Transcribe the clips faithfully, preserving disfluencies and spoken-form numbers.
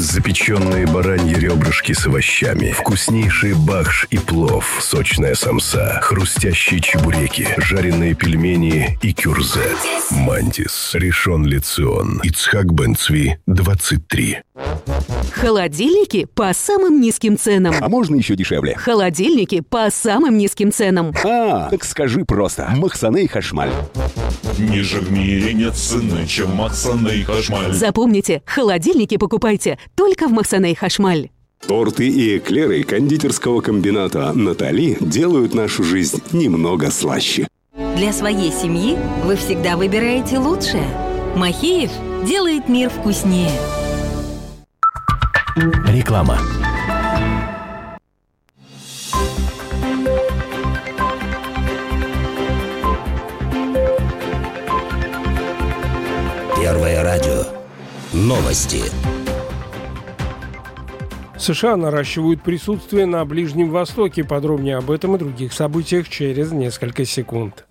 Запеченные бараньи ребрышки с овощами, вкуснейший бахш и плов, сочная самса, хрустящие чебуреки, жареные пельмени и кюрзе. Мантис, Ришон Ле Цион, Ицхак Бен Цви, двадцать три. Холодильники по самым низким ценам. А можно еще дешевле? Холодильники по самым низким ценам. А, так скажи просто. Махсане и Хашмаль. Ниже в мире нет цены, чем Махсане и Хашмаль. Запомните, холодильники покупайте только в Махсане и Хашмаль. Торты и эклеры кондитерского комбината «Натали» делают нашу жизнь немного слаще. Для своей семьи вы всегда выбираете лучшее. Махеев делает мир вкуснее. Реклама. Первое радио. Новости. США наращивают присутствие на Ближнем Востоке. Подробнее об этом и других событиях через несколько секунд.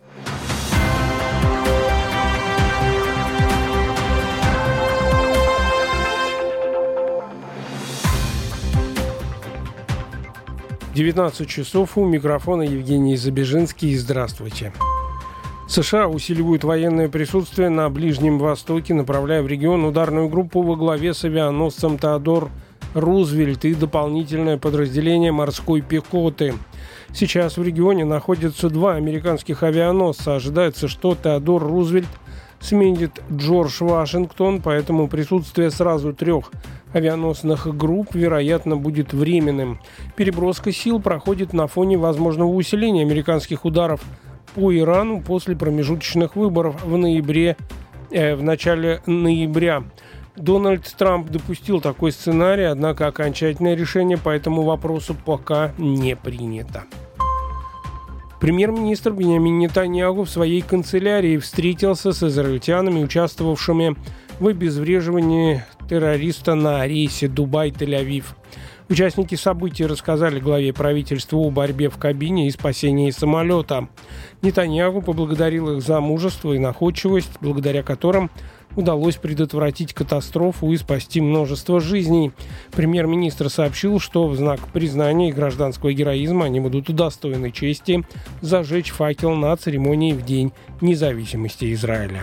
девятнадцать часов, у микрофона Евгений Забежинский. Здравствуйте. США усиливают военное присутствие на Ближнем Востоке, направляя в регион ударную группу во главе с авианосцем «Теодор Рузвельт» и дополнительное подразделение морской пехоты. Сейчас в регионе находятся два американских авианосца. Ожидается, что «Теодор Рузвельт» сменит «Джордж Вашингтон», поэтому присутствие сразу трех авианосных групп, вероятно, будет временным. Переброска сил проходит на фоне возможного усиления американских ударов по Ирану после промежуточных выборов в ноябре, э, в начале ноября. Дональд Трамп допустил такой сценарий, однако окончательное решение по этому вопросу пока не принято. Премьер-министр Биньямин Нетаньяху в своей канцелярии встретился с израильтянами, участвовавшими в обезвреживании террориста на рейсе Дубай-Тель-Авив. Участники событий рассказали главе правительства о борьбе в кабине и спасении самолета. Нетаньяху поблагодарил их за мужество и находчивость, благодаря которым удалось предотвратить катастрофу и спасти множество жизней. Премьер-министр сообщил, что в знак признания и гражданского героизма они будут удостоены чести зажечь факел на церемонии в День независимости Израиля.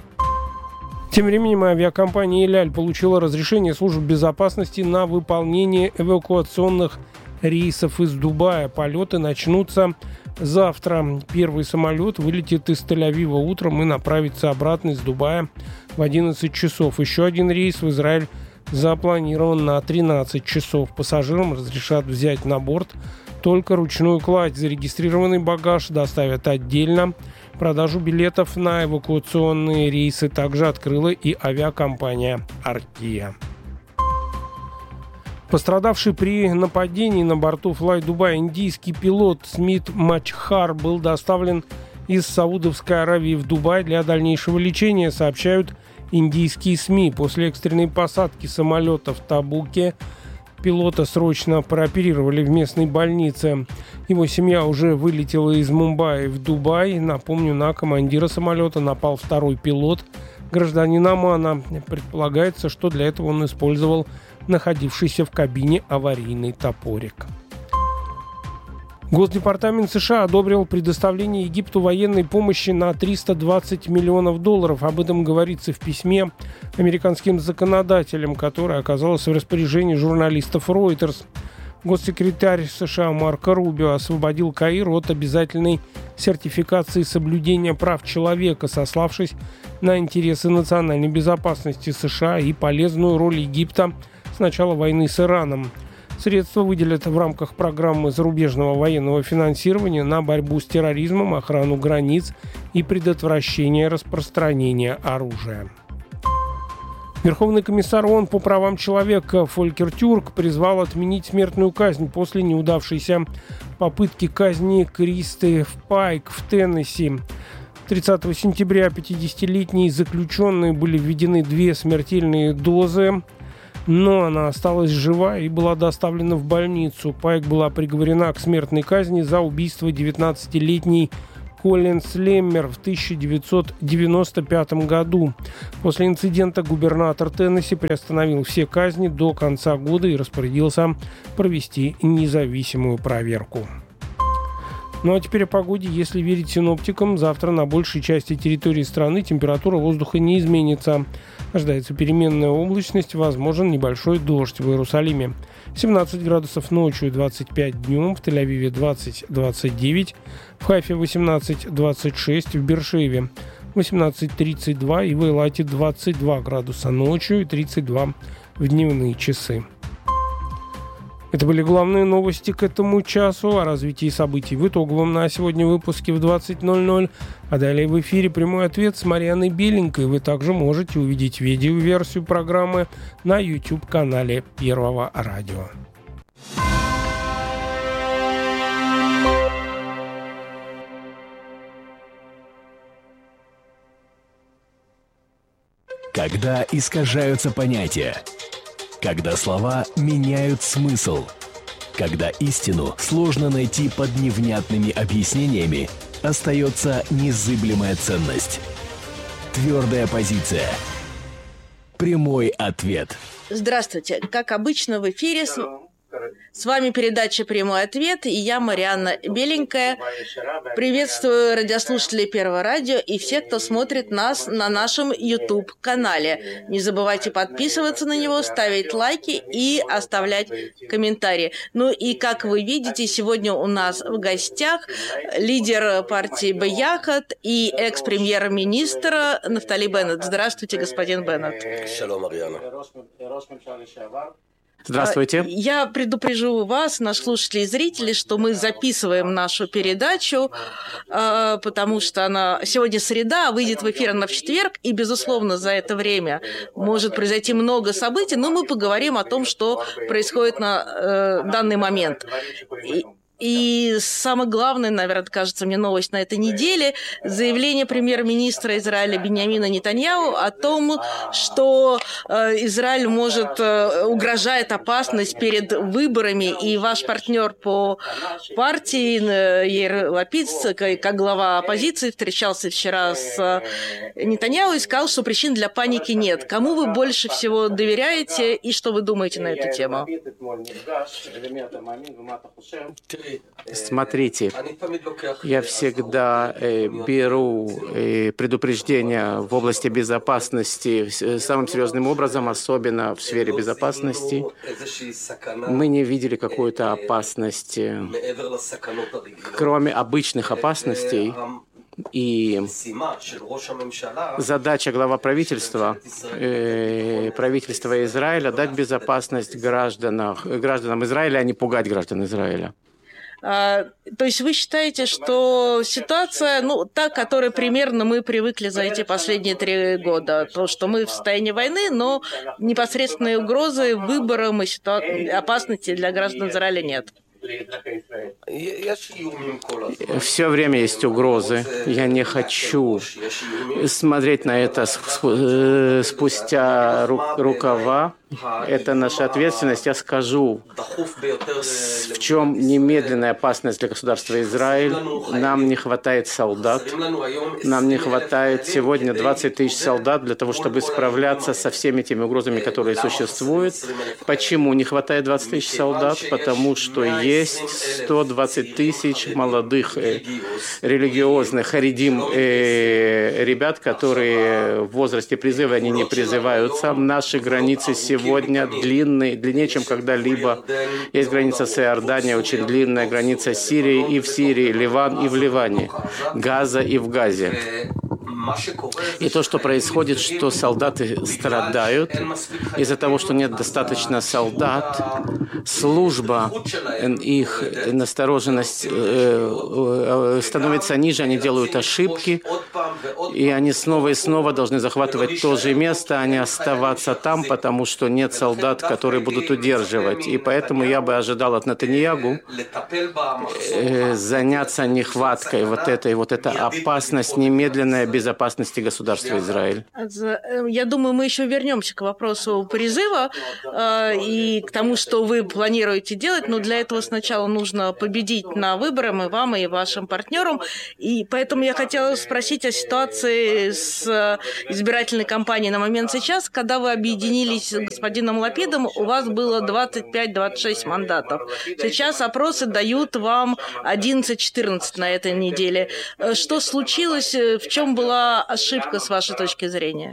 Тем временем авиакомпания «Эль Аль» получила разрешение служб безопасности на выполнение эвакуационных рейсов из Дубая. Полеты начнутся завтра. Первый самолет вылетит из Тель-Авива утром и направится обратно из Дубая в одиннадцать часов. Еще один рейс в Израиль запланирован на тринадцать часов. Пассажирам разрешат взять на борт только ручную кладь. Зарегистрированный багаж доставят отдельно. Продажу билетов на эвакуационные рейсы также открыла и авиакомпания «Артия». Пострадавший при нападении на борту Fly Dubai индийский пилот Смит Мачхар был доставлен из Саудовской Аравии в Дубай для дальнейшего лечения, сообщают индийские СМИ. После экстренной посадки самолета в Табуке пилота срочно прооперировали в местной больнице. Его семья уже вылетела из Мумбаи в Дубай. Напомню, на командира самолета напал второй пилот, гражданин Омана. Предполагается, что для этого он использовал находившийся в кабине аварийный топорик. Госдепартамент США одобрил предоставление Египту военной помощи на триста двадцать миллионов долларов. Об этом говорится в письме американским законодателям, которое оказалось в распоряжении журналистов Reuters. Госсекретарь США Марко Рубио освободил Каир от обязательной сертификации соблюдения прав человека, сославшись на интересы национальной безопасности США и полезную роль Египта с начала войны с Ираном. Средства выделят в рамках программы зарубежного военного финансирования на борьбу с терроризмом, охрану границ и предотвращение распространения оружия. Верховный комиссар ООН по правам человека Фолькер Тюрк призвал отменить смертную казнь после неудавшейся попытки казни Кристи в Пайк в Теннесси. тридцатого сентября пятидесятилетней заключенной были введены две смертельные дозы, но она осталась жива и была доставлена в больницу. Пайк была приговорена к смертной казни за убийство девятнадцатилетней Колин Слеммер в тысяча девятьсот девяносто пятом году. После инцидента губернатор Теннесси приостановил все казни до конца года и распорядился провести независимую проверку. Ну а теперь о погоде. Если верить синоптикам, завтра на большей части территории страны температура воздуха не изменится. Ожидается переменная облачность, возможен небольшой дождь в Иерусалиме. семнадцать градусов ночью, двадцать пять днем, в Тель-Авиве двадцать - двадцать девять, в Хайфе восемнадцать - двадцать шесть, в Бейер-Шеве восемнадцать - тридцать два и в Эйлате двадцать два градуса ночью и тридцать два в дневные часы. Это были главные новости к этому часу. О развитии событий в итоговом на сегодня выпуске в двадцать ноль ноль. А далее в эфире прямой ответ с Марьяной Беленькой. Вы также можете увидеть видеоверсию программы на YouTube-канале Первого радио. Когда искажаются понятия, когда слова меняют смысл, когда истину сложно найти под невнятными объяснениями, остается незыблемая ценность. Твердая позиция. Прямой ответ. Здравствуйте. Как обычно в эфире с, с вами передача «Прямой ответ» и я, Марьяна Беленькая. Приветствую радиослушателей Первого радио и всех, кто смотрит нас на нашем YouTube-канале. Не забывайте подписываться на него, ставить лайки и оставлять комментарии. Ну и, как вы видите, сегодня у нас в гостях лидер партии Бияхат и экс-премьер-министр Нафтали Беннет. Здравствуйте, господин Беннет. Здравствуйте. Я предупрежу вас, наших слушателей и зрителей, что мы записываем нашу передачу, потому что она сегодня среда, выйдет в эфир она в четверг, и, безусловно, за это время может произойти много событий, но мы поговорим о том, что происходит на данный момент. И, И самое главное, наверное, кажется мне, новость на этой неделе – заявление премьер-министра Израиля Биньямина Нетаньяху о том, что э, Израиль может, э, угрожает опасность перед выборами, и ваш партнер по партии э, Яир Лапид, как глава оппозиции, встречался вчера с э, Нетаньяху и сказал, что причин для паники нет. Кому вы больше всего доверяете и что вы думаете на эту тему? Смотрите, я всегда э, беру э, предупреждения в области безопасности самым серьезным образом, особенно в сфере безопасности. Мы не видели какую-то опасность, кроме обычных опасностей. И задача глава правительства, э, правительства Израиля дать безопасность гражданам, гражданам Израиля, а не пугать граждан Израиля. А, то есть вы считаете, что ситуация, ну, та, к которой примерно мы привыкли за эти последние три года, то, что мы в состоянии войны, но непосредственной угрозы выборам и ситуа... опасности для граждан Израиля нет? Все время есть угрозы. Я не хочу смотреть на это спустя рукава. Это наша ответственность. Я скажу, в чем немедленная опасность для государства Израиль. Нам не хватает солдат. Нам не хватает сегодня двадцать тысяч солдат для того, чтобы справляться со всеми теми угрозами, которые существуют. Почему не хватает двадцать тысяч солдат? Потому что есть сто двадцать тысяч молодых э, религиозных харидим э, ребят, которые в возрасте призыва, они не призываются. Наши границы сегодня Сегодня длинный, длиннее, чем когда-либо. Есть граница с Иорданией, очень длинная граница с Сирией, и в Сирии, Ливан и в Ливане, Газа и в Газе. И то, что происходит, что солдаты страдают из-за того, что нет достаточно солдат, служба, их настороженность становится ниже, они делают ошибки, и они снова и снова должны захватывать то же место, а не оставаться там, потому что нет солдат, которые будут удерживать. И поэтому я бы ожидал от Нетаньяху заняться нехваткой вот этой, вот эта опасность, немедленная безопасность безопасности государства Израиль. Я думаю, мы еще вернемся к вопросу призыва э, и к тому, что вы планируете делать, но для этого сначала нужно победить на выборах и вам, и вашим партнерам. И поэтому я хотела спросить о ситуации с избирательной кампанией на момент сейчас, когда вы объединились с господином Лапидом, у вас было двадцать пять - двадцать шесть мандатов. Сейчас опросы дают вам одиннадцать - четырнадцать на этой неделе. Что случилось? В чем была ошибка с вашей точки зрения?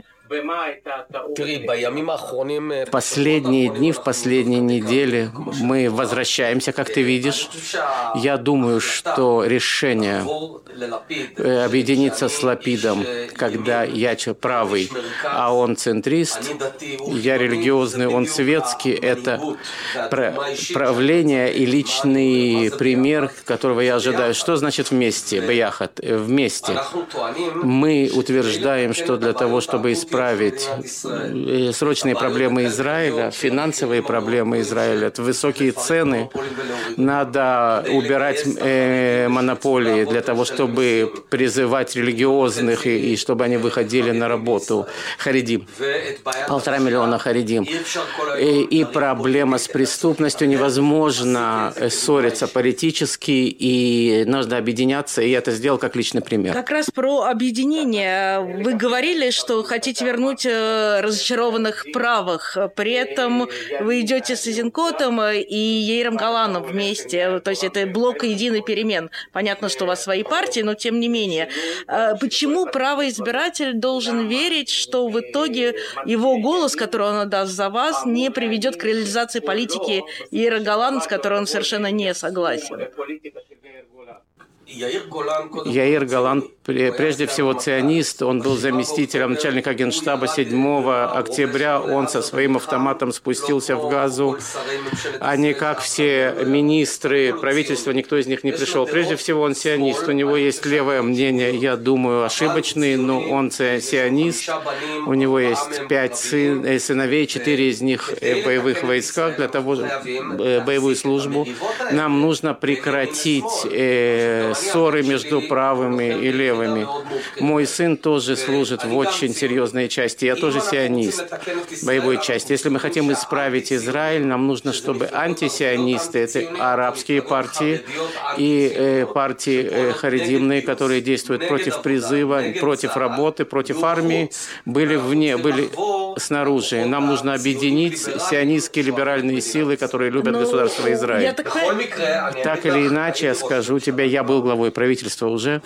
В последние дни, в последние недели мы возвращаемся, как ты видишь. Я думаю, что решение объединиться с Лапидом, когда я правый, а он центрист, я религиозный, он светский, это правление и личный пример, которого я ожидаю. Что значит вместе, бияхат, вместе? Мы утверждаем, что для того, чтобы исправить Исправить срочные проблемы Израиля, финансовые проблемы Израиля, это высокие цены. Надо убирать э, монополии для того, чтобы призывать религиозных и, и чтобы они выходили на работу. Харидим. Полтора миллиона харидим. И, и проблема с преступностью. Невозможно ссориться политически, и нужно объединяться. И я это сделал как личный пример. Как раз про объединение. Вы говорили, что хотите вернуть разочарованных правых. При этом вы идете с Эйзенкотом и Яиром Голаном вместе. То есть это блок единый перемен. Понятно, что у вас свои партии, но тем не менее. Почему правый избиратель должен верить, что в итоге его голос, который он отдаст за вас, не приведет к реализации политики Яира Голана, с которой он совершенно не согласен? Яир Голан, прежде всего ционист, он был заместителем начальника генштаба седьмого октября, он со своим автоматом спустился в Газу, а не как все министры правительства, никто из них не пришел. Прежде всего он сионист, у него есть левое мнение, я думаю, ошибочное, но он сионист, у него есть пять сын, сыновей, четыре из них в боевых войсках, для того, боевую службу. Нам нужно прекратить э, ссоры между правыми и левыми. Мой сын тоже служит в очень серьезной части. Я тоже сионист боевой части. Если мы хотим исправить Израиль, нам нужно, чтобы антисионисты, это арабские партии и э, партии э, харидимные, которые действуют против призыва, против работы, против армии, были вне, были снаружи. Нам нужно объединить сионистские либеральные силы, которые любят Но государство Израиль. Так... так или иначе, я скажу тебе, я был главой правительства уже,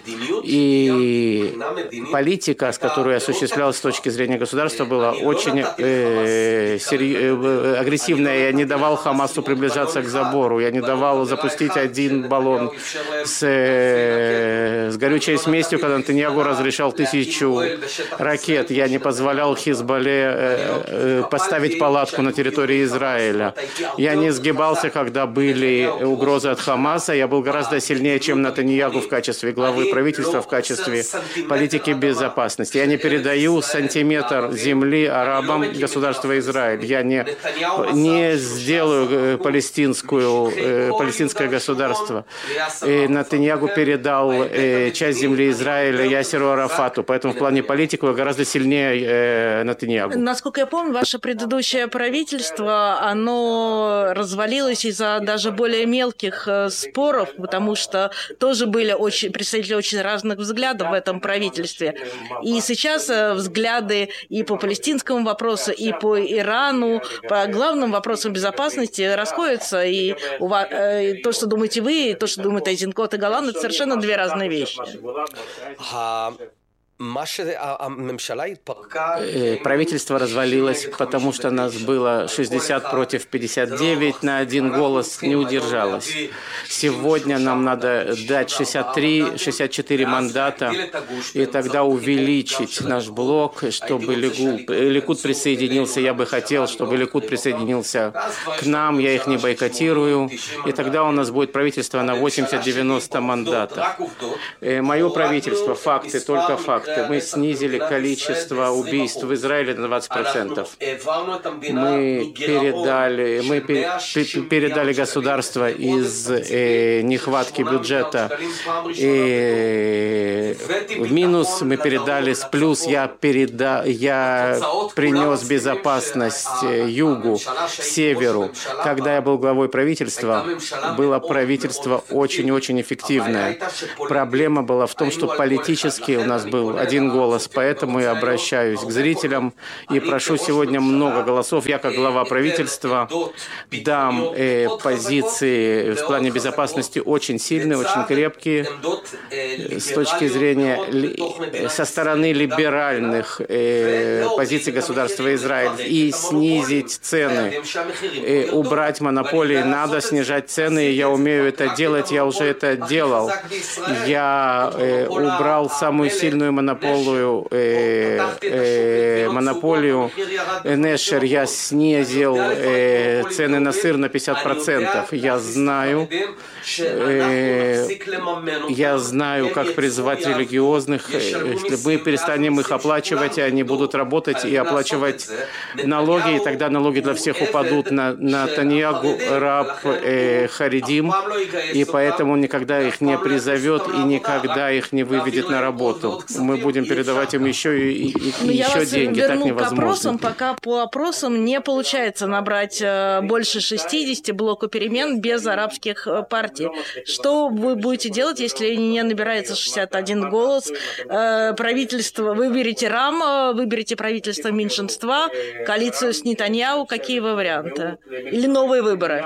и политика, с которой осуществлялась с точки зрения государства, была очень э, сери... агрессивная. Я не давал Хамасу приближаться к забору, я не давал запустить один баллон с, э, с горючей смесью, когда Нетаньяху разрешал тысячу ракет. Я не позволял Хизбалле э, э, поставить палатку на территории Израиля. Я не сгибался, когда были угрозы от Хамаса. Я был гораздо сильнее, чем Нетаньяху в качестве главы правительства, в качестве политики безопасности. Я не передаю сантиметр земли арабам государства Израиль. Я не, не сделаю палестинскую, палестинское государство. И Нетаньяху передал часть земли Израиля Ясеру Арафату. Поэтому в плане политики вы гораздо сильнее Нетаньяху. Насколько я помню, ваше предыдущее правительство, оно развалилось из-за даже более мелких споров, потому что тоже были очень, представители очень разных взглядов в этом правительстве. И сейчас взгляды и по палестинскому вопросу, и по Ирану, по главным вопросам безопасности расходятся. И у вас, и то, что думаете вы, и то, что думают Эйзенкот и Голан, это совершенно две разные вещи. Правительство развалилось, потому что нас было шестьдесят против пятьдесят девять, на один голос не удержалось. Сегодня нам надо дать шестьдесят три - шестьдесят четыре мандата, и тогда увеличить наш блок, чтобы Ликуд, Ликуд присоединился. Я бы хотел, чтобы Ликуд присоединился к нам, я их не бойкотирую, и тогда у нас будет правительство на восемьдесят - девяносто мандатов. Мое правительство, факты, только факты. проекты. Мы снизили количество убийств в Израиле на двадцать процентов. Мы передали, мы передали государство из э, нехватки бюджета и в минус, мы передали с плюс. Я, переда, я принес безопасность югу, северу. Когда я был главой правительства, было правительство очень-очень эффективное. Проблема была в том, что политически у нас был один голос, поэтому я обращаюсь к зрителям и прошу сегодня много голосов. Я, как глава правительства, дам э, позиции в плане безопасности очень сильные, очень крепкие с точки зрения ли, со стороны либеральных э, позиций государства Израиль и снизить цены, э, убрать монополии. Надо снижать цены, я умею это делать, я уже это делал. Я э, убрал самую сильную монополию, э, э, монополию Нешер, я снизил э, цены на сыр на пятьдесят процентов. Я знаю, э, я знаю, как призвать религиозных, если мы перестанем их оплачивать, и они будут работать и оплачивать налоги, и тогда налоги для всех упадут на, на Таньягу, раб, э, Харидим, и поэтому он никогда их не призовет и никогда их не выведет на работу. Мы будем передавать им еще и, и, и еще деньги, так невозможно. К опросам, пока по опросам не получается набрать больше шестидесяти блоку перемен без арабских партий. Что вы будете делать, если не набирается шестьдесят один голос? Правительство, выберете Рам, выберете правительство меньшинства, коалицию с Нетаньяху, какие вы варианты? Или новые выборы?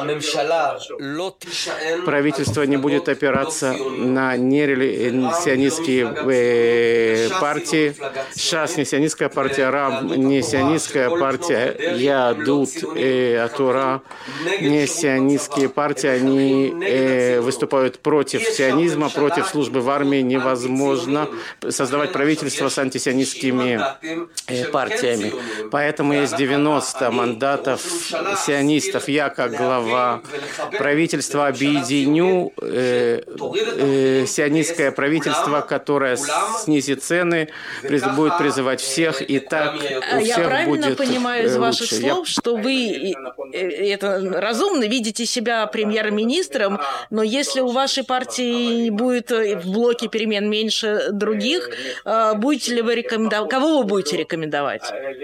Правительство не будет опираться на несионистские э, партии. ШАС не сионистская партия, Рам не сионистская партия, Ядут, э, Атура не сионистские партии. Они э, выступают против сионизма, против службы в армии. Невозможно создавать правительство с антисионистскими э, партиями. Поэтому есть девяносто мандатов сионистов. Я, как глава правительства, объединю э, э, сионистское правительство, которое снизит цены, будет призывать всех, и так у всех Я правильно будет понимаю из ваших лучше. слов, Я... что вы, это разумно, видите себя премьер-министром, но если у вашей партии будет в блоке перемен меньше других, будете ли вы рекомендовать, кого вы будете рекомендовать?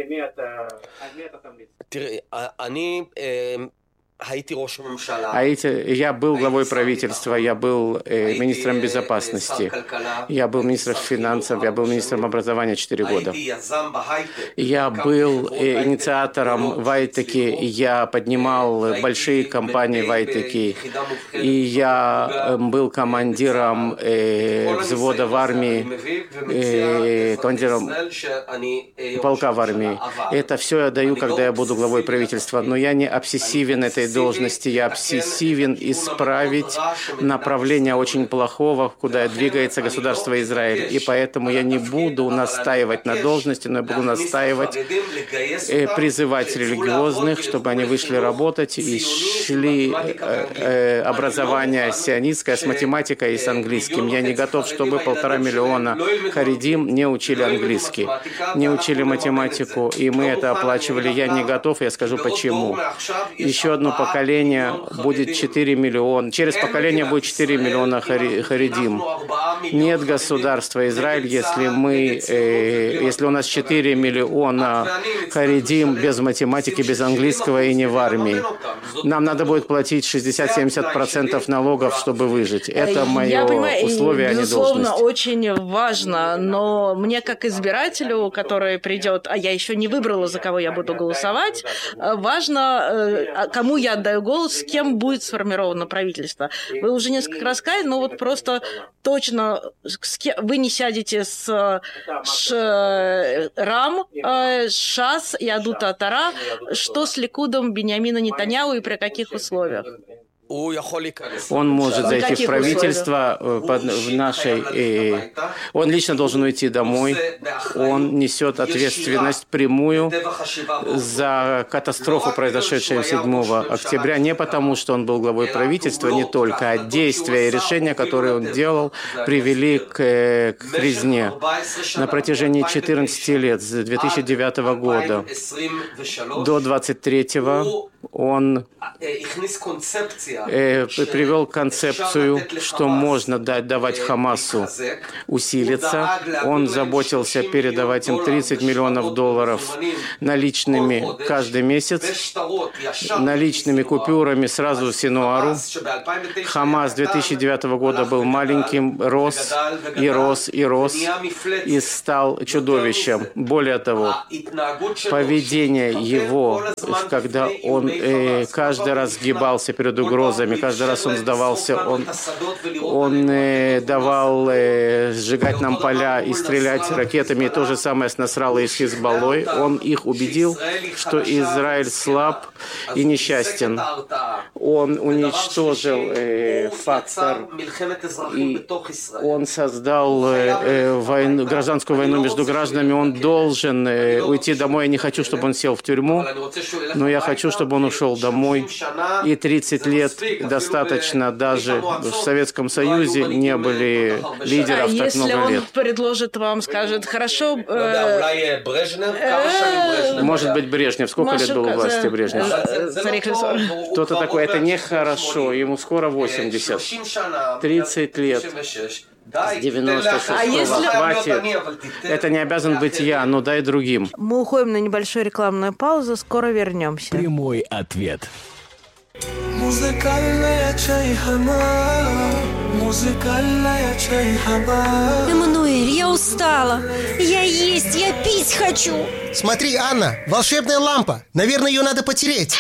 А эти, я был главой правительства, я был э, министром безопасности, я был министром финансов, я был министром образования четыре года. Я был э, инициатором в Айтеке, я поднимал большие компании в Айтеке, и я э, был командиром э, взвода в армии, э, командиром полка в армии. Это все я даю, когда я буду главой правительства, но я не обсессивен этой должности, я обсессивен исправить направление очень плохого, куда двигается государство Израиль. И поэтому я не буду настаивать на должности, но я буду настаивать, э, призывать религиозных, чтобы они вышли работать и шли э, э, образование сионистское с математикой и с английским. Я не готов, чтобы полтора миллиона харидим не учили английский, не учили математику, и мы это оплачивали. Я не готов, я скажу почему. Еще одно поколение будет четыре миллиона. Через поколение будет четыре миллиона хари, харидим. Нет государства Израиль, если мы, э, если у нас четыре миллиона харидим без математики, без английского и не в армии. Нам надо будет платить шестьдесят-семьдесят процентов налогов, чтобы выжить. Это мое Я понимаю, условие, а не безусловно, должность. очень важно, но мне как избирателю, который придет, а я еще не выбрала, за кого я буду голосовать, важно, кому я отдаю голос, с кем будет сформировано правительство. Вы уже несколько раз сказали, но вот просто точно с кем, вы не сядете с ш, Рам, ШАС и Ядут Атара, что с Ликудом Биньямина Нетаньяху и при каких условиях? Он может зайти в правительство под, в нашей... Э, он лично должен уйти домой. Он несет ответственность прямую за катастрофу, произошедшую седьмого октября. Не потому, что он был главой правительства, не только, а действия и решения, которые он делал, привели к, к резне. На протяжении четырнадцати лет, с две тысячи девятого года до двадцать третьего, он э, привел концепцию, что можно дать, давать Хамасу усилиться. Он заботился передавать им тридцать миллионов долларов наличными каждый месяц, наличными купюрами сразу в Синуару. Хамас с две тысячи девятого года был маленьким, рос и рос и рос и стал чудовищем. Более того, поведение его, когда он э, каждый раз сгибался перед угрозами, каждый раз он сдавался, он, он э, давал э, сжигать нам поля и стрелять ракетами, и то же самое с Насраллой и с Хизбаллой. Он их убедил, что Израиль слаб и несчастен. Он уничтожил э, фактор, и он создал э, э, войну, гражданскую войну между гражданами. Он должен э, уйти домой. Я не хочу, чтобы он сел в тюрьму, но я хочу, чтобы он ушел домой. И тридцать лет достаточно, даже в Советском Союзе не были лидеров а так много лет. Если он предложит вам, скажет, хорошо... Э, э, Может быть, Брежнев. Сколько Машу, лет был у власти Брежнев? Кто-то такой, это нехорошо. Ему скоро восемьдесят. тридцать лет. С девяносто шестого. А если... Хватит. Это не обязан быть я, но дай другим. Мы уходим на небольшую рекламную паузу, скоро вернемся. Прямой ответ. Эммануэль, я устала. Я есть, я пить хочу. Смотри, Анна, волшебная лампа. Наверное, ее надо потереть.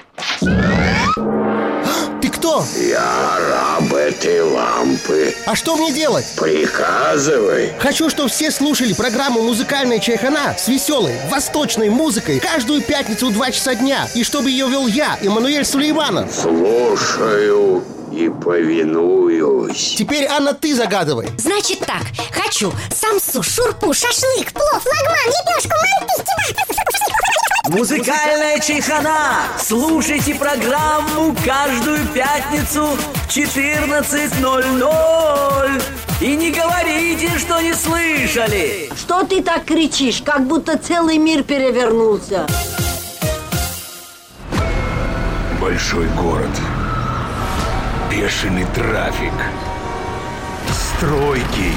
Ты кто? Я раб этой лампы. А что мне делать? Приказывай. Хочу, чтобы все слушали программу «Музыкальная чайхана» с веселой, восточной музыкой каждую пятницу в два часа дня. И чтобы ее вел я, Эммануэль Сулейманов. Слушаю и повинуюсь. Теперь, Анна, ты загадывай. Значит так, хочу самсу, шурпу, шашлык, плов, лагман, лепешку, манты, Музыкальная чайхана. Слушайте программу каждую пятницу в четырнадцать ноль ноль. И не говорите, что не слышали. Что ты так кричишь, как будто целый мир перевернулся? Большой город. Бешеный трафик. Стройки.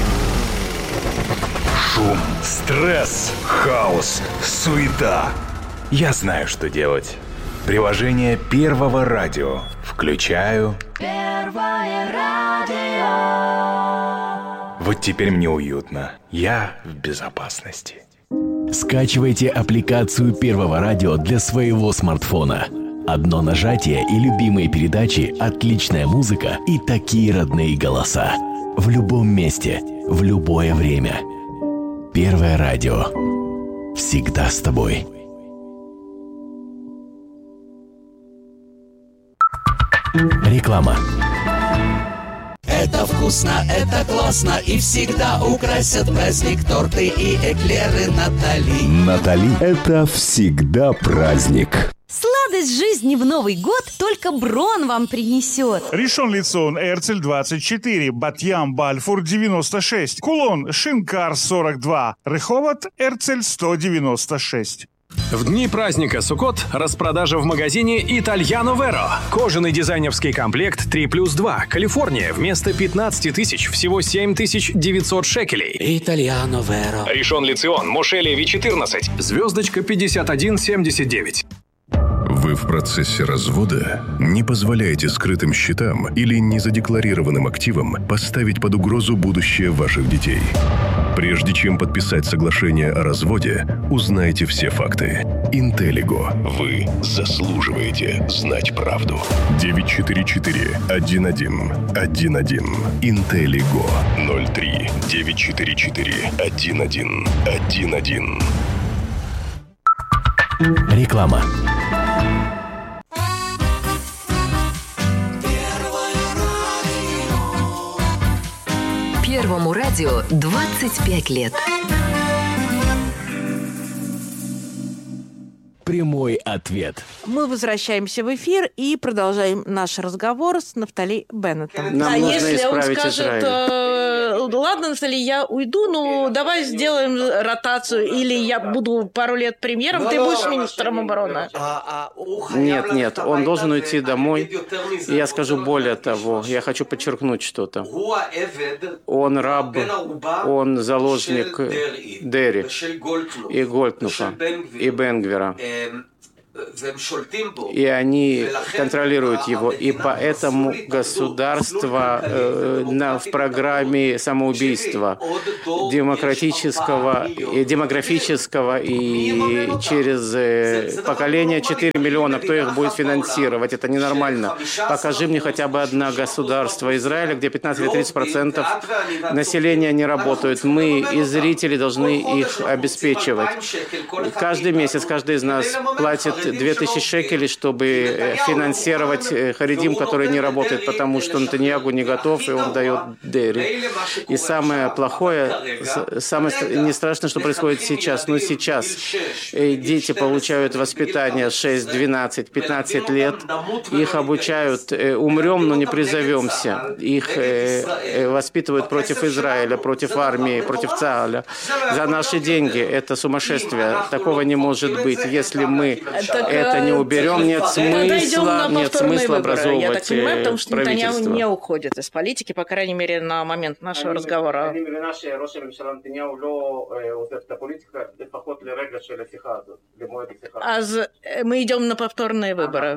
Шум. Стресс. Хаос. Суета. Я знаю, что делать. Приложение Первого радио. Включаю. Первое радио. Вот теперь мне уютно. Я в безопасности. Скачивайте аппликацию Первого радио для своего смартфона. Одно нажатие и любимые передачи, отличная музыка и такие родные голоса. В любом месте, в любое время. Первое радио. Всегда с тобой. Реклама. Это вкусно, это классно и всегда украсят праздник торты и эклеры Натали. Натали – это всегда праздник. Сладость жизни в Новый год только Брон вам принесет. Ришон Лицон, Эрцель двадцать четыре, Батьям, Бальфур девяносто шесть, Кулон, Шинкар сорок два, Реховод, Эрцель сто девяносто шесть. В дни праздника Суккот распродажа в магазине Итальяно Веро. Кожаный дизайнерский комплект три плюс два. Калифорния. Вместо пятнадцать тысяч всего семь тысяч девятьсот шекелей. Итальяно Веро. Ришон Лицион. Моше Леви четырнадцать. Звездочка пятьдесят один семьдесят девять. Вы в процессе развода? Не позволяйте скрытым счетам или незадекларированным активам поставить под угрозу будущее ваших детей. Прежде чем подписать соглашение о разводе, узнайте все факты. Интеллиго. Вы заслуживаете знать правду. девять четыре четыре один один один один. Интеллиго. ноль три девять четыре четыре один один один один. Реклама. Первому радио двадцать пять лет. Прямой ответ. Мы возвращаемся в эфир и продолжаем наш разговор с Нафтали Беннетом. Нам а нужно если он исправить скажет, Израиль. э, ладно, Нафтали, я уйду, но давай сделаем ротацию, или я буду пару лет премьером, ты будешь министром обороны. Нет, нет, он должен уйти домой. И я скажу более того, я хочу подчеркнуть что-то. Он раб, он заложник Дери и Гольдкнуфа и Бенгвера. И они контролируют его. И поэтому государство э, на, в программе самоубийства демократического, и демографического и через э, поколение четыре миллиона. Кто их будет финансировать? Это ненормально. Покажи мне хотя бы одно государство Израиля, где пятнадцать или тридцать процентов населения не работают. Мы и зрители должны их обеспечивать. Каждый месяц каждый из нас платит две тысячи шекелей, чтобы финансировать харидим, который не работает, потому что Нетаньягу не готов, и он дает Дери. И самое плохое, самое не страшное, что происходит сейчас. Но сейчас дети получают воспитание шесть, двенадцать, пятнадцать лет, их обучают, умрем, но не призовемся. Их воспитывают против Израиля, против армии, против ЦААЛя. За наши деньги. Это сумасшествие. Такого не может быть. Если мы это не уберем, нет смысла, нет смысла образовывать Я так понимаю, потому что Нетаньяху правительство. не уходит из политики, по крайней мере, на момент нашего разговора. А мы идем на повторные выборы.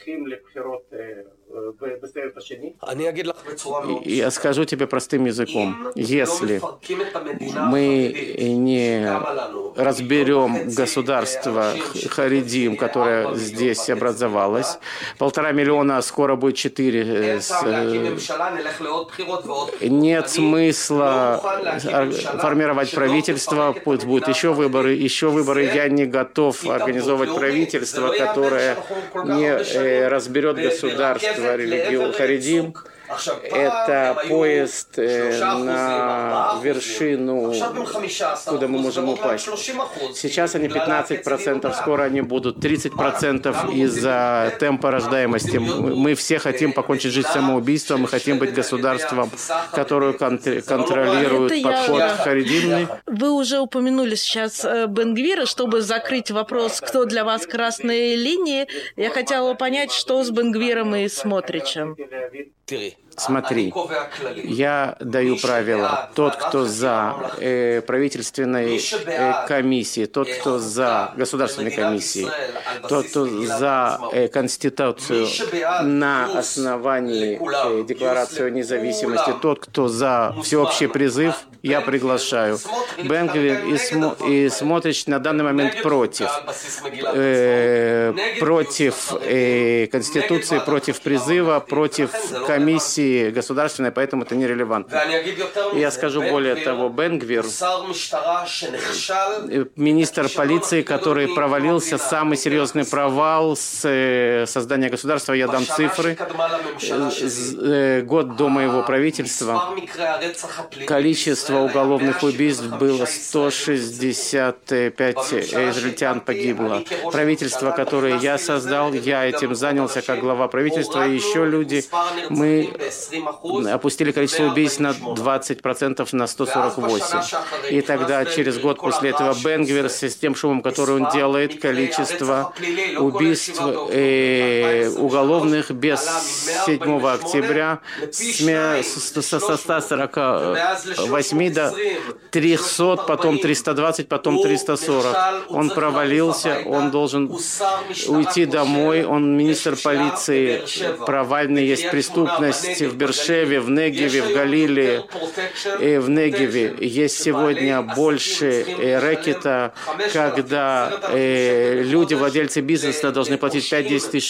Я скажу тебе простым языком. Если мы не разберем государство Харидим, которое здесь образовалось, полтора миллиона, а скоро будет четыре, нет смысла формировать правительство, пусть будут еще выборы, еще выборы. Я не готов организовывать правительство, которое не разберет государство религию Харидим. Это поезд э, на вершину, куда мы можем упасть. Сейчас они пятнадцать процентов, скоро они будут тридцать процентов из-за темпа рождаемости. Мы все хотим покончить жизнь самоубийством, мы хотим быть государством, которое контролирует подход харидимный. Вы уже упомянули сейчас Бен-Гвира, чтобы закрыть вопрос, кто для вас красные линии. Я хотела понять, что с Бен-Гвиром и Смотричем. Смотри, я даю правила. Тот, кто за э, правительственной э, комиссией, тот, кто за государственной комиссией, тот, кто за э, Конституцию на основании э, Декларации о независимости, тот, кто за всеобщий призыв, я приглашаю. Бен-Гвир и, Смо, и Смотрич на данный момент против. Э, против э, Конституции, против призыва, против комиссии государственной, поэтому это нерелевантно. И я скажу более того, Бен-Гвир, министр полиции, который провалился, самый серьезный провал с создания государства, я дам цифры. Год до моего правительства количество уголовных убийств было сто шестьдесят пять израильтян погибло. Правительство, которое я создал, я этим занялся как глава правительства, и еще люди, мы опустили количество убийств на двадцать процентов, на сто сорок восемь. И тогда, через год после этого, Бен-Гвир с тем шумом, который он делает, количество убийств э, уголовных без седьмого октября со ста сорока восьми до трехсот, потом триста двадцать, потом триста сорок. Он провалился, он должен уйти домой, он министр полиции провальный, есть преступность в Бершеве, в Негеве, в Галиле, и в Негеве. Есть сегодня больше э, рэкета, когда э, люди, владельцы бизнеса, должны платить пять-десять тысяч шекелей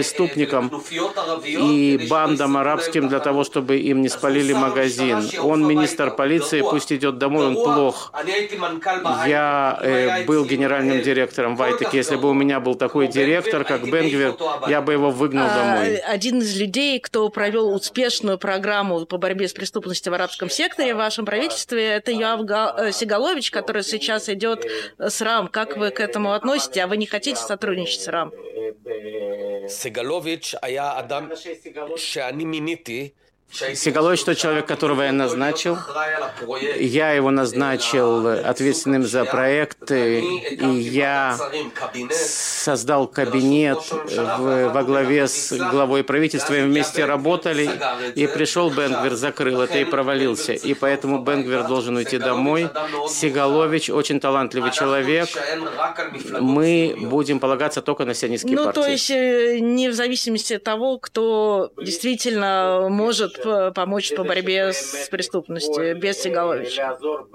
преступникам и бандам арабским для того, чтобы им не спалили магазин. Он министр полиции, пусть идет домой, он плох. Я э, был генеральным директором в Айтеке. Если бы у меня был такой директор, как Бен-Гвир, я бы его выгнал домой. Один из людей, кто провел успешную программу по борьбе с преступностью в арабском секторе в вашем правительстве, это Йоав Сигалович, который сейчас идет с РАМ. Как вы к этому относитесь? А вы не хотите сотрудничать с РАМ? Сигалович, а я Адам, שאני מיניתי. Сигалович, тот человек, которого я назначил. Я его назначил ответственным за проекты, и я создал кабинет в, во главе с главой правительства, и вместе работали, и пришел Бен-Гвир, закрыл это и провалился. И поэтому Бен-Гвир должен уйти домой. Сигалович очень талантливый человек. Мы будем полагаться только на сионистские ну, партии. Ну, то есть не в зависимости от того, кто действительно может помочь по борьбе с преступностью без Сигаловича.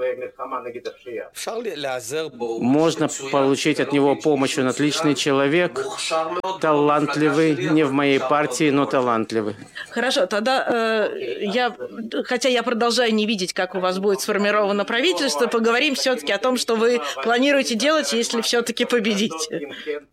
Можно получить от него помощь. Он отличный человек, талантливый, не в моей партии, но талантливый. Хорошо, тогда э, я, хотя я продолжаю не видеть, как у вас будет сформировано правительство, поговорим все-таки о том, что вы планируете делать, если все-таки победите.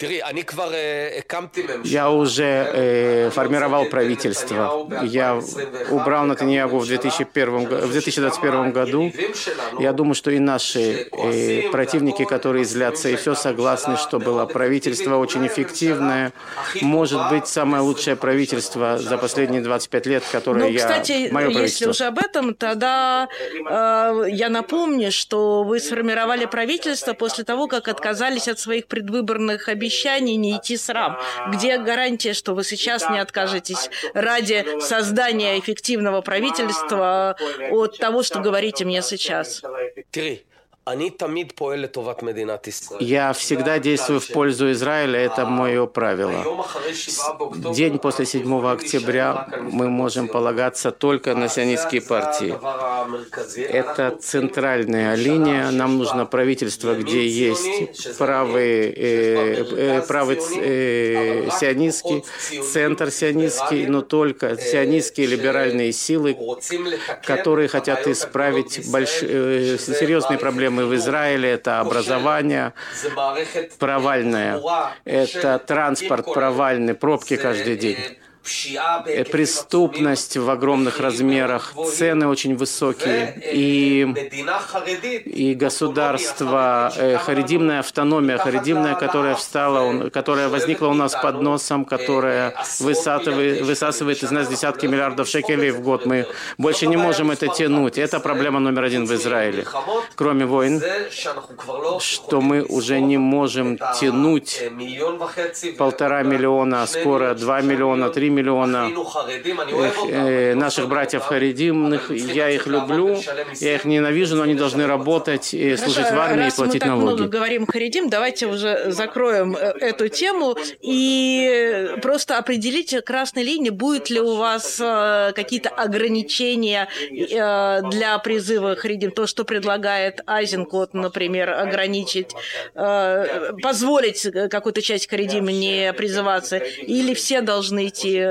Я уже э, формировал правительство. Я убрал Нетаньяху в две тысячи первом, в две тысячи двадцать первом году. Я думаю, что и наши э, противники, которые злятся, и все согласны, что было правительство очень эффективное. Может быть, самое лучшее правительство за последние двадцать пять лет, которое ну, я... Кстати, мое если правительство. уже об этом, тогда э, я напомню, что вы сформировали правительство после того, как отказались от своих предвыборных обещаний не идти с РАМ. Где гарантия, что вы сейчас не откажетесь ради создания эффективного правительства от того, что говорите мне сейчас? Я всегда действую в пользу Израиля, это мое правило. День после седьмого октября мы можем полагаться только на сионистские партии. Это центральная линия. Нам нужно правительство, где есть правый, э, э, правый э, сионистский, центр сионистский, но только сионистские либеральные силы, которые хотят исправить большие, э, серьезные проблемы в Израиле. Это образование провальное, это транспорт провальный, пробки каждый день. Преступность в огромных размерах, цены очень высокие, и, и государство, э, харидимная автономия, харидимная, которая встала, которая возникла у нас под носом, которая высасывает, высасывает из нас десятки миллиардов шекелей в год. Мы больше не можем это тянуть. Это проблема номер один в Израиле. Кроме войн, что мы уже не можем тянуть полтора миллиона, скоро два миллиона, три миллиона э, наших братьев харидимных. Я их люблю, я их ненавижу, но они должны работать, и служить в армии и платить налоги. Раз мы так много говорим харидим, давайте уже закроем эту тему и просто определите красной линии, будет ли у вас э, какие-то ограничения э, для призыва харидим, то, что предлагает Айзенкот, например, ограничить, э, позволить какой-то часть харидим не призываться, или все должны идти.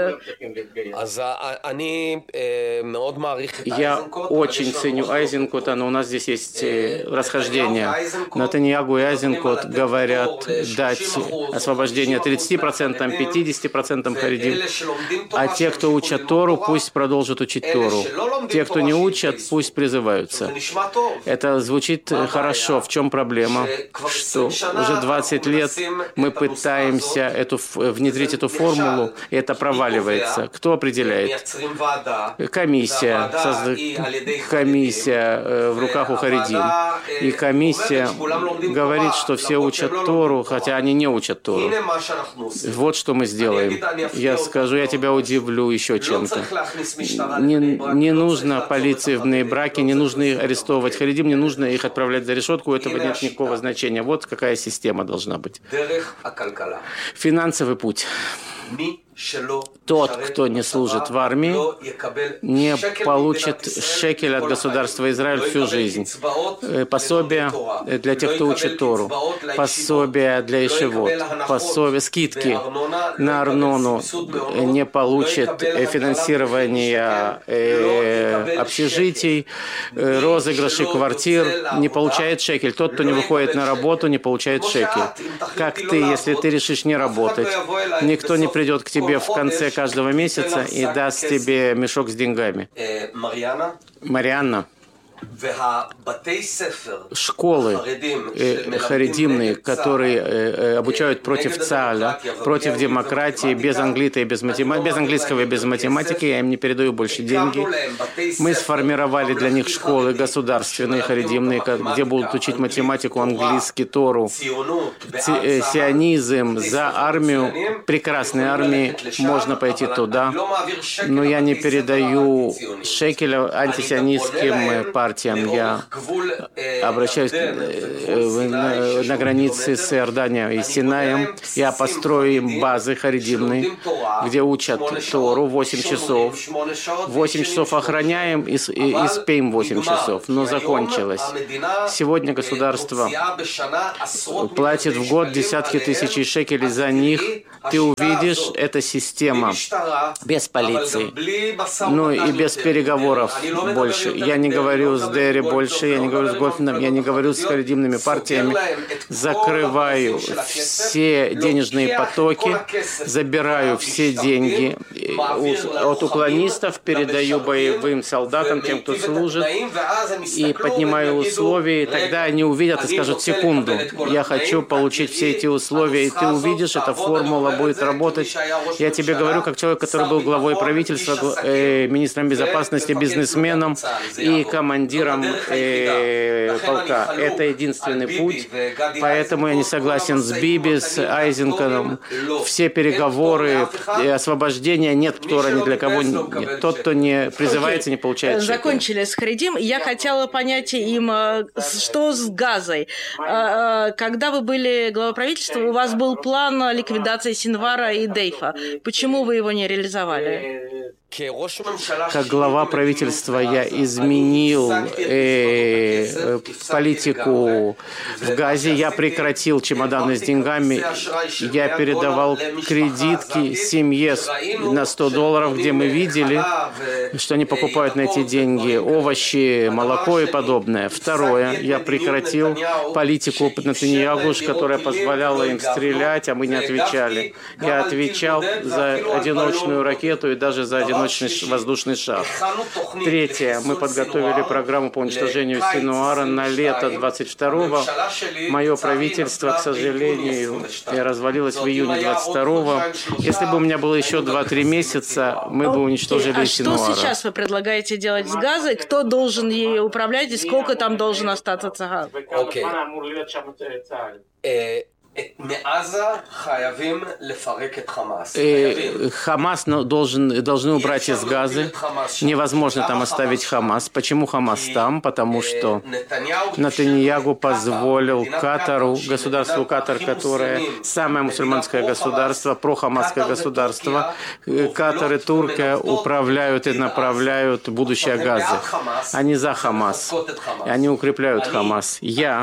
Я очень ценю Айзенкота, но у нас здесь есть расхождения. Нетаньяху и Айзенкот говорят дать освобождение тридцати процентам, пятидесяти процентам харидим, а те, кто учат Тору, пусть продолжат учить Тору. Те, кто не учат, пусть призываются. Это звучит хорошо. В чем проблема? Что уже двадцать лет мы пытаемся эту, внедрить эту формулу, и это проваливается. Кто определяет? Комиссия. Комиссия в руках у харидим. И комиссия говорит, что все учат Тору, хотя они не учат Тору. Вот что мы сделаем. Я скажу, я тебя удивлю еще чем-то. Не, не нужно полиции в Бней-Браке, не нужно их арестовывать харидим, не нужно их отправлять за решетку, у этого нет никакого значения. Вот какая система должна быть. Финансовый путь. тот, кто не служит в армии, не получит шекель от государства Израиль всю жизнь. Пособие для тех, кто учит Тору, пособие для ешивот, пособие, скидки на арнону, не получит финансирование общежитий, розыгрыши квартир, не получает шекель. Тот, кто не выходит на работу, не получает шекель. Как ты, если ты решишь не работать, никто не придет к тебе в конце каждого месяца и даст тебе мешок с деньгами. Марианна. Школы э, харидимные, которые э, обучают против ЦААЛа, против демократии, без английского и без математики, без английского и без математики, я им не передаю больше деньги. Мы сформировали для них школы государственные, харидимные, где будут учить математику, английский, Тору, Си, сионизм, за армию, прекрасной армии, можно пойти туда, но я не передаю шекеля антисионистским партиям. Я обращаюсь на, на границе с Иорданией и Синаем. Я построю им базы харидимные, где учат Тору восемь часов. восемь часов охраняем и, и, и спим восемь часов. Но закончилось. Сегодня государство платит в год десятки тысяч шекелей за них. Ты увидишь, это система без полиции. Ну и без переговоров больше. Я не говорю с Дерри больше, я не говорю с Гольфином, я не говорю с харидимными партиями. Закрываю все денежные потоки, забираю все деньги от уклонистов, передаю боевым солдатам, тем, кто служит, и поднимаю условия, и тогда они увидят и скажут: секунду, я хочу получить все эти условия, и ты увидишь, эта формула будет работать. Я тебе говорю, как человек, который был главой правительства, э, министром безопасности, бизнесменом и командиром э, полка. Это единственный путь, поэтому я не согласен с Биби, с Айзенком. Все переговоры и освобождение, нет Тора ни для кого. Нет. Тот, кто не призывается, не получает шекель. Закончили с Харидим. Я хотела понять им, что с Газой. Когда вы были главой правительства, у вас был план ликвидации Синвара и Дейфа. Почему вы его не реализовали? Как глава правительства я изменил э, политику в Газе, я прекратил чемоданы с деньгами, я передавал кредитки семье на сто долларов, где мы видели, что они покупают на эти деньги овощи, молоко и подобное. Второе, я прекратил политику Нетаньяху, которая позволяла им стрелять, а мы не отвечали. Я отвечал за одиночную ракету и даже за одиночную воздушный шар. Третье. Мы подготовили программу по уничтожению Синуара на лето двадцать второго. Мое правительство, к сожалению, развалилось в июне двадцать второго. Если бы у меня было еще два-три месяца, мы бы уничтожили а Синуара. Что сейчас вы предлагаете делать с Газой? Кто должен ей управлять и сколько там должен остаться газ? Окей. Хамас должен, должны убрать из Газы. Невозможно там оставить Хамас. Почему Хамас там? Потому что Нетаньяху позволил Катару, государству Катар, которое самое мусульманское государство, прохамасское государство, Катар и Турция управляют и направляют будущее Газы. Они за Хамас. Они укрепляют Хамас. Я,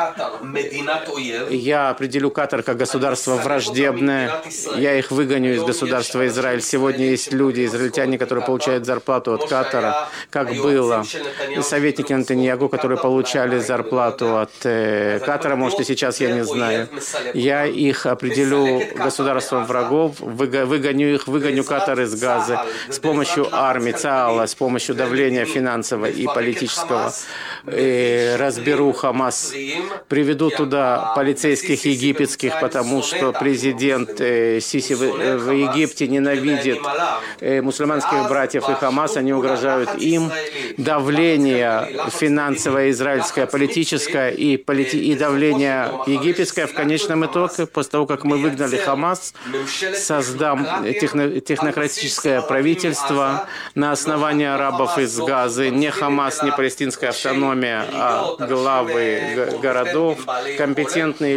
я определю Катар как государство враждебное. Я их выгоню из государства Израиль. Сегодня есть люди, израильтяне, которые получают зарплату от Катара, как было. И советники Нетаньяху, которые получали зарплату от э, Катара, может, и сейчас, я не знаю. Я их определю государством врагов, выгоню их, выгоню Катар из Газы с помощью армии, ЦААЛа, с помощью давления финансового и политического. Э, разберу Хамас, приведу туда полицейских египетских, потому что президент э, Сиси в, э, в Египте ненавидит э, мусульманских братьев и Хамас, они угрожают им. Давление финансовое, израильское, политическое и, полити... и давление египетское в конечном итоге, после того, как мы выгнали Хамас, создам техно... технократическое правительство на основании арабов из Газы, не Хамас, не палестинская автономия, а главы городов, компетентные люди, имеют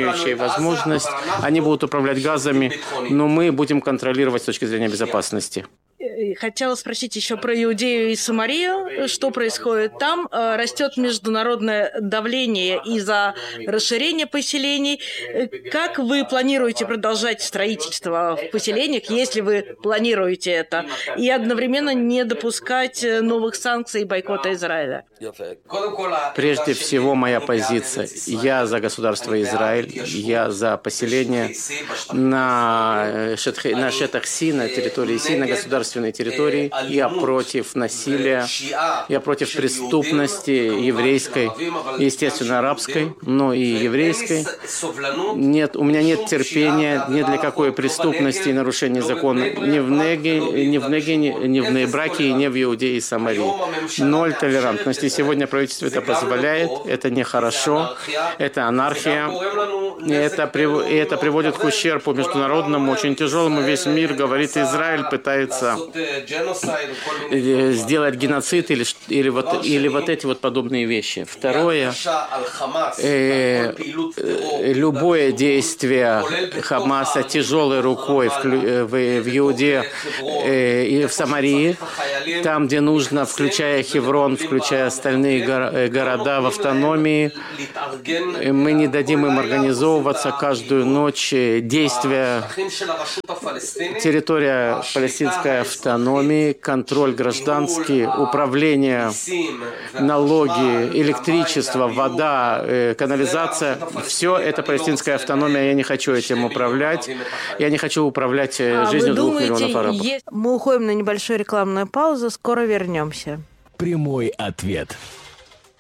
имеющие возможность. Они будут управлять газами, но мы будем контролировать с точки зрения безопасности. Хотела спросить еще про Иудею и Самарию. Что происходит там? Растет международное давление из-за расширения поселений. Как вы планируете продолжать строительство в поселениях, если вы планируете это, и одновременно не допускать новых санкций и бойкота Израиля? Прежде всего, моя позиция. Я за государство Израиль, я за поселение на, шетх... на шетах Си, на территории Си, на государственной территории. Я против насилия, я против преступности еврейской, естественно, арабской, но и еврейской. Нет, у меня нет терпения ни для какой преступности и нарушения закона ни в Неге, ни в Неге, ни в Нейбраке, ни в Иудее и Самарии. Ноль толерантности. Сегодня правительство это позволяет, это нехорошо, это анархия, и это, и это приводит к ущербу международному, очень тяжелому. Весь мир говорит, Израиль пытается сделать геноцид или, или, вот, или вот эти вот подобные вещи. Второе, э, любое действие Хамаса тяжелой рукой в, в, в Иуде э, и в Самарии, там, где нужно, включая Хеврон, включая остальные го- города в автономии, мы не дадим им организовываться каждую ночь. Действия, территория палестинской автономии, контроль гражданский, управление, налоги, электричество, вода, канализация. Все это палестинская автономия. Я не хочу этим управлять. Я не хочу управлять а жизнью вы думаете, двух миллионов арабов. Есть... Мы уходим на небольшую рекламную паузу. Скоро вернемся. Прямой ответ.